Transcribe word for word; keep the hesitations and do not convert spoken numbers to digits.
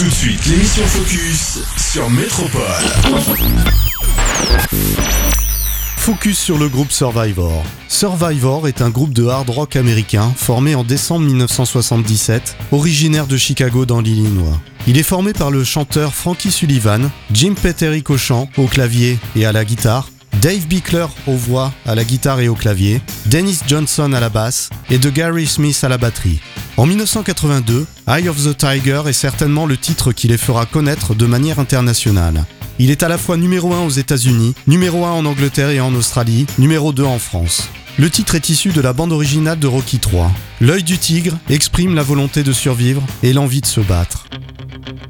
Tout de suite, l'émission Focus sur Métropole. Focus sur le groupe Survivor. Survivor est un groupe de hard rock américain formé en décembre dix-neuf cent soixante-dix-sept, originaire de Chicago dans l'Illinois. Il est formé par le chanteur Frankie Sullivan, Jim Peterick au chant, au clavier et à la guitare, Dave Bickler aux voix, à la guitare et au clavier, Dennis Johnson à la basse et de Gary Smith à la batterie. En dix-neuf cent quatre-vingt-deux, Eye of the Tiger est certainement le titre qui les fera connaître de manière internationale. Il est à la fois numéro un aux États-Unis, numéro un en Angleterre et en Australie, numéro deux en France. Le titre est issu de la bande originale de Rocky trois. L'œil du tigre exprime la volonté de survivre et l'envie de se battre.